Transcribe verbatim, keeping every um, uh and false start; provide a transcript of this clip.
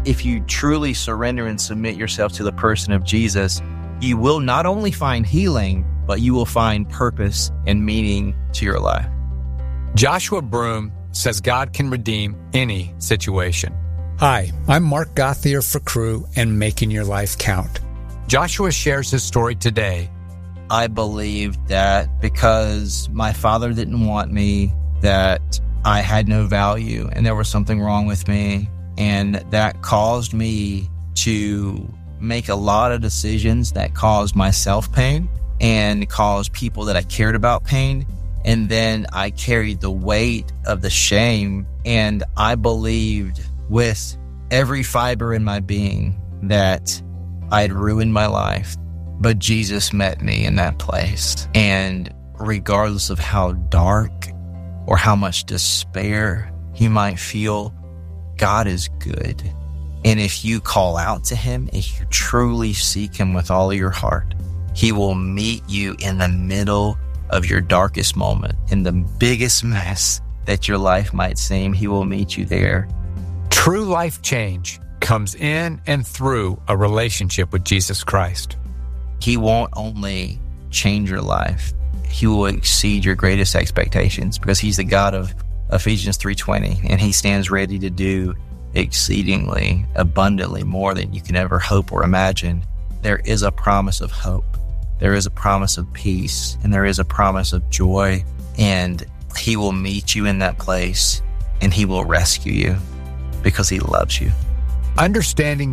if you truly surrender and submit yourself to the person of Jesus, you will not only find healing, but you will find purpose and meaning to your life. Joshua Broome says God can redeem any situation. Hi, I'm Mark Gauthier for Cru and Making Your Life Count. Joshua shares his story today. I believed that because my father didn't want me, that I had no value and there was something wrong with me. And that caused me to make a lot of decisions that caused myself pain and caused people that I cared about pain. And then I carried the weight of the shame, and I believed with every fiber in my being that I had ruined my life. But Jesus met me in that place. And regardless of how dark or how much despair you might feel, God is good. And if you call out to him, if you truly seek him with all of your heart, he will meet you in the middle of your darkest moment, in the biggest mess that your life might seem. He will meet you there. True life change comes in and through a relationship with Jesus Christ. He won't only change your life, he will exceed your greatest expectations, because he's the God of Ephesians three twenty, and he stands ready to do exceedingly abundantly more than you can ever hope or imagine. There is a promise of hope. There is a promise of peace, and there is a promise of joy, and he will meet you in that place, and he will rescue you because he loves you. Understanding